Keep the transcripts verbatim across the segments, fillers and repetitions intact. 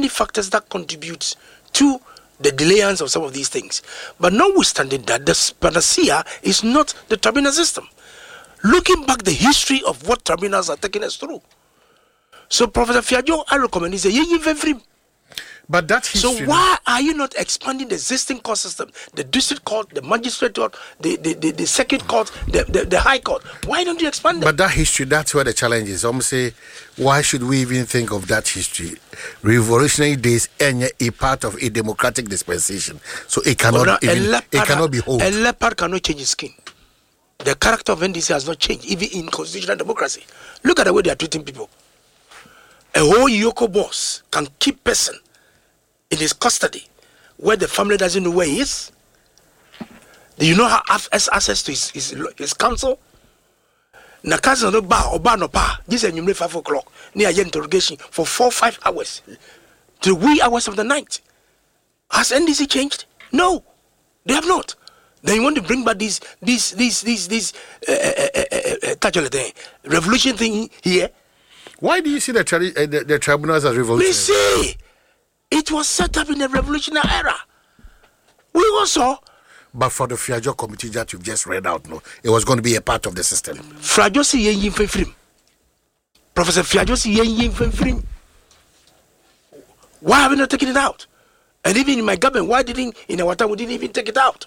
many factors that contribute to the delayance of some of these things. But notwithstanding that, the panacea is not the tribunal system. Looking back the history of what tribunals are taking us through. So, Professor Fiajo, I recommend is a year free. But that history. So why are you not expanding the existing court system, the district court, the magistrate court, the the, the, the circuit court, the, the the high court? Why don't you expand them? But that history, that's where the challenge is. I'm say, why should we even think of that history? Revolutionary days are a part of a democratic dispensation, so it cannot no, even, leopard, it cannot be whole. A leopard cannot change his skin. The character of N D C has not changed, even in constitutional democracy. Look at the way they are treating people. A whole Yoko boss can keep person in his custody where the family doesn't know where he is. Do you know how has access to his his, his counsel? Na counsel no ba oba no pa. This is number five o'clock. Near interrogation for four five hours, to wee hours of the night. Has N D C changed? No, they have not. Then you want to bring back this this this this this uh, uh, uh, uh, uh, revolution thing here? Why do you see the, tri- uh, the, the tribunals as revolutionary? We see. It was set up in the revolutionary era. We also. But for the Fiajo committee that you've just read out, no, it was going to be a part of the system. Fiajo si yen yin frim. Professor Fiajo si yen yin frim. Why have we not taken it out? And even in my government, why didn't in our time we didn't even take it out?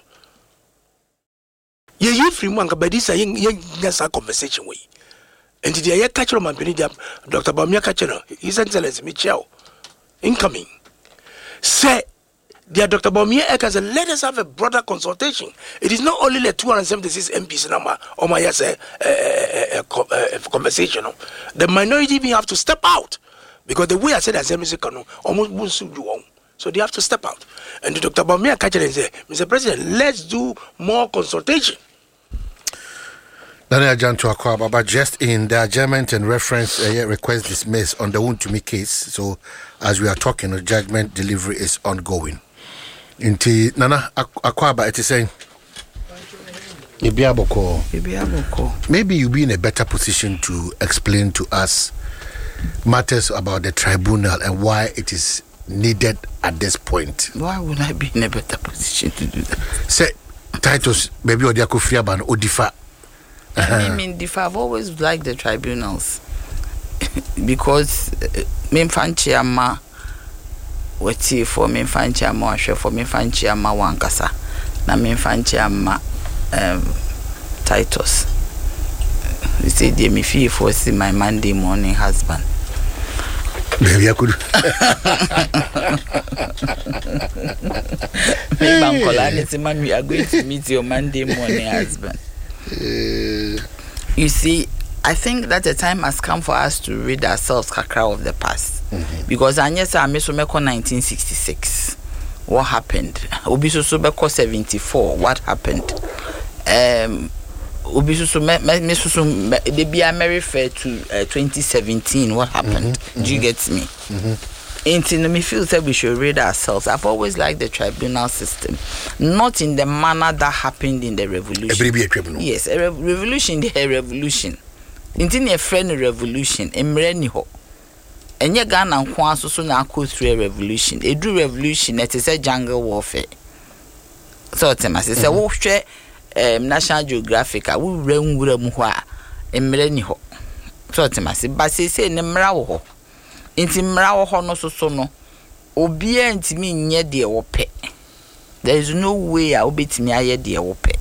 Yen yin frim one but this yen yen yen conversation way. And the year catcher man Doctor Bamia Catcher, His Excellency Michel, incoming. Say, dear Doctor Bamia Eka, let us have a broader consultation. It is not only the two hundred seventy-six M Ps number or my yes, uh, uh, conversation. The minority even have to step out because the way I said as M C Kano almost won't suit you. So they have to step out. And the Doctor Bamia Catcher and say, Mister President, let's do more consultation. Daniel Janto Akwaba, but just in the adjournment and reference uh, request dismissed on the Wontumi case. So, as we are talking, the judgment delivery is ongoing. Inti Nana Akwaba, it is saying, maybe you'll be in a better position to explain to us matters about the tribunal and why it is needed at this point. Why would I be in a better position to do that? Say, Titus, maybe Odiako Friaban, Odifa. I mean, if I've always liked the tribunals because me fanchi ama wati for me fanchi ama washe for me fanchi ama wankasa na me fanchi ama um, Titus. You say they me feel for see my Monday morning husband. Maybe I could. Maybe I'm calling man we are going to meet your Monday morning husband. Uh, you see, I think that the time has come for us to rid ourselves kakra of the past. Mm-hmm. Because Anyesa Amesomeko nineteen sixty-six, what happened? Obisusubeko seventy-four, what happened? Um, Obisusum Debia Mary Fair to uh, twenty seventeen, what happened? Mm-hmm. Do you get me? Mm-hmm. In me feel that we should rid ourselves. I've always liked the tribunal system, not in the manner that happened in the revolution. A tribunal. Yes, a re- revolution, the revolution. In a friend revolution, emreni ho. Enye Ghana nkwa so so na go through a revolution. A do revolution, it is a jungle warfare. So tema se se wo hwe um National Geographic a wo wura nwura mu ho a emreni ho. So tema se ba se se ne mra wo ho. Inti mra wo ho no so so no obi antimi nye de wo pe. There is no way a obetimi aye de wo pe.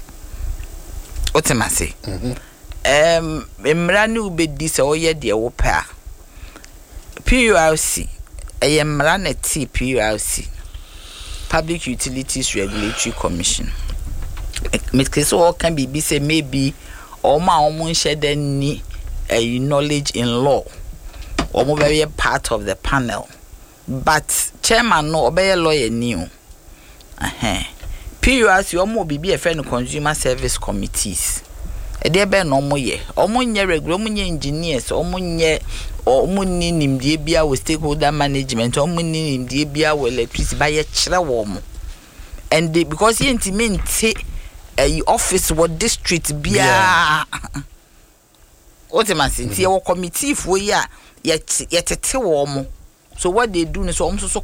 Otema se. Mhm. Um mra ne obedi se oye de wo pe a. P U R C eye mra na T P U R C Public Utilities Regulatory Commission. Make so all can be be say maybe all my own share then ni a knowledge in law. Or be a part of the panel, but chairman no obey lawyer new. Uh-huh. P U R C omo be a friend consumer service committees. E dey be no mo ye. Omo nye regular, omo nye engineers, omo nye omo ni nimdie bia with stakeholder management, omo ni nimdie bia with electricity by a chira wo. And they, because he intimate a office what district bia. What am I saying? See our committee for ya. Yet, yet, so what they do is almost so